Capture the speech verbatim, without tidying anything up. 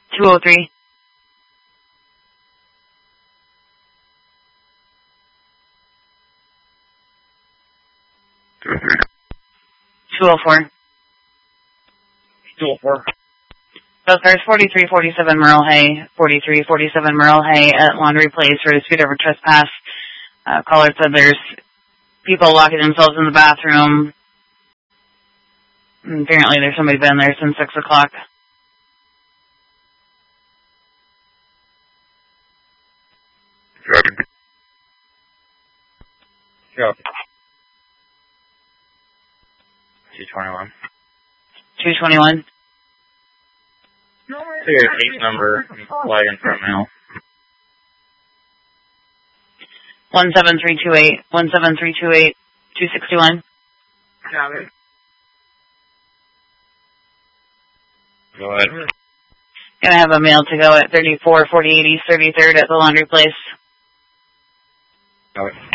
two oh three. two oh four. two oh four. So there's forty-three forty-seven Merle Hay, forty-three forty-seven Merle Hay at Laundry Place for dispute over trespass. Uh, caller said there's people locking themselves in the bathroom. And apparently there's somebody been there since six o'clock. Copy. Copy. two twenty-one. two twenty-one. Say your case number and flag in front mail. one seven three two eight, one seven three two eight, two sixty-one. Got it. Go ahead. Gonna have a mail to go at thirty-four forty-eight East thirty-third at the Laundry Place. Got it.